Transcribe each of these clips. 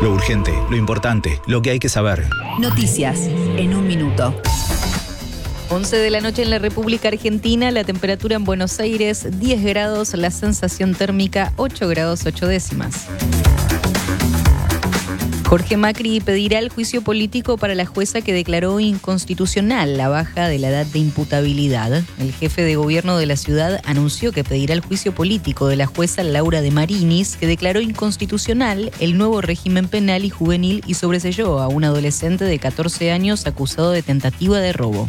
Lo urgente, lo importante, lo que hay que saber. Noticias en un minuto. 11 de la noche en la República Argentina, la temperatura en Buenos Aires 10 grados, la sensación térmica 8 grados 8 décimas. Jorge Macri pedirá el juicio político para la jueza que declaró inconstitucional la baja de la edad de imputabilidad. El jefe de gobierno de la ciudad anunció que pedirá el juicio político de la jueza Laura de Marinis, que declaró inconstitucional el nuevo régimen penal y juvenil y sobreseyó a un adolescente de 14 años acusado de tentativa de robo.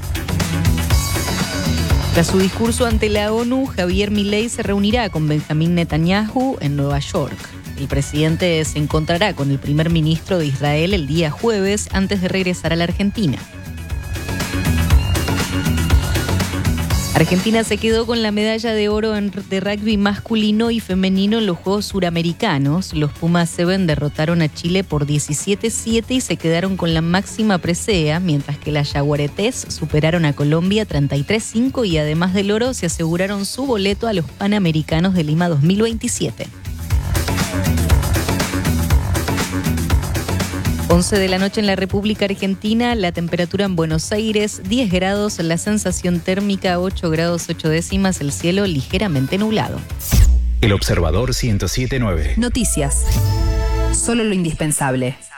Tras su discurso ante la ONU, Javier Milei se reunirá con Benjamín Netanyahu en Nueva York. El presidente se encontrará con el primer ministro de Israel el día jueves antes de regresar a la Argentina. Argentina se quedó con la medalla de oro de rugby masculino y femenino en los Juegos Suramericanos. Los Pumas 7 derrotaron a Chile por 17-7 y se quedaron con la máxima presea, mientras que las Yaguaretés superaron a Colombia 33-5 y además del oro se aseguraron su boleto a los Panamericanos de Lima 2027. 11 de la noche en la República Argentina, la temperatura en Buenos Aires 10 grados, la sensación térmica 8 grados 8 décimas, el cielo ligeramente nublado. El Observador 107.9. Noticias. Solo lo indispensable.